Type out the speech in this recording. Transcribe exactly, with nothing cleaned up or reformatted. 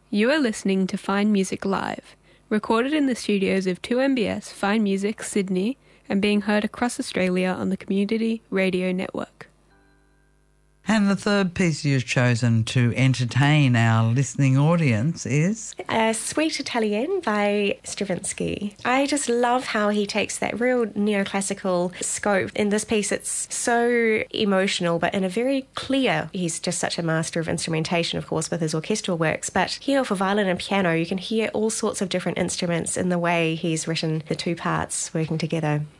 You are listening to Fine Music Live, recorded in the studios of two M B S Fine Music Sydney and being heard across Australia on the Community Radio Network. And the third piece you've chosen to entertain our listening audience is? Uh, Suite Italienne by Stravinsky. I just love how he takes that real neoclassical scope. In this piece, it's so emotional, but in a very clear. He's just such a master of instrumentation, of course, with his orchestral works. But here for violin and piano, you can hear all sorts of different instruments in the way he's written the two parts working together.